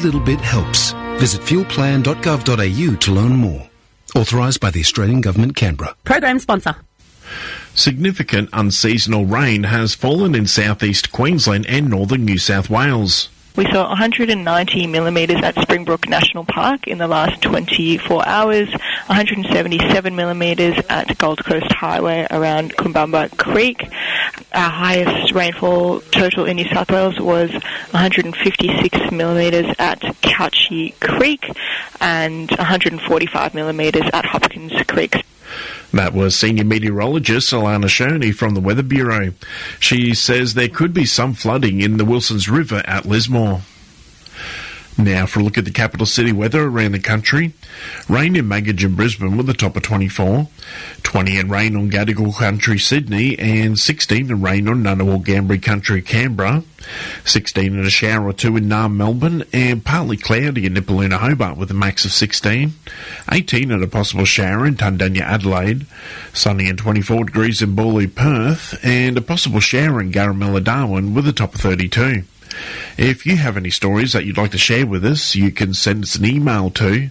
little bit helps. Visit fuelplan.gov.au to learn more. Authorised by the Australian Government, Canberra. Program sponsor. Significant unseasonal rain has fallen in southeast Queensland and northern New South Wales. We saw 190 millimetres at Springbrook National Park in the last 24 hours, 177 millimetres at Gold Coast Highway around Kumbamba Creek. Our highest rainfall total in New South Wales was 156 millimetres at Couchy Creek and 145 millimetres at Hopkins Creek. That was senior meteorologist Alana Shoney from the Weather Bureau. She says there could be some flooding in the Wilsons River at Lismore. Now for a look at the capital city weather around the country. Rain in Magidge and Brisbane with a top of 24. 20 and rain on Gadigal Country, Sydney, and 16 and rain on Ngunnawal Gambri Country, Canberra. 16 and a shower or two in Naarm, Melbourne, and partly cloudy in Nipaluna, Hobart with a max of 16. 18 and a possible shower in Tundanya, Adelaide. Sunny and 24 degrees in Bawley, Perth, and a possible shower in Garamella, Darwin with a top of 32. If you have any stories that you'd like to share with us, you can send us an email to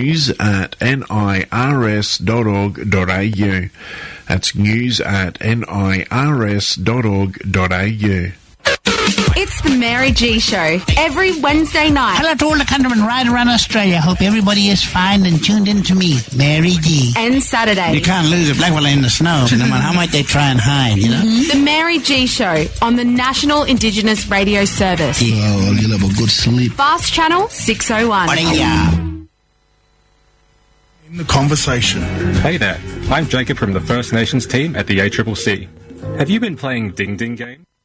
news@nirs.org.au. That's news@nirs.org.au. It's the Mary G Show, every Wednesday night. Hello to all the countrymen right around Australia. Hope everybody is fine and tuned in to me, Mary G. And Saturday. You can't lose a black fella in the snow, no matter how much they try and hide, you know? The Mary G Show on the National Indigenous Radio Service. Oh, you'll have a good sleep. Fast Channel 601. In the conversation. Hey there, I'm Jacob from the First Nations team at the ACCC. Have you been playing Ding Ding Game?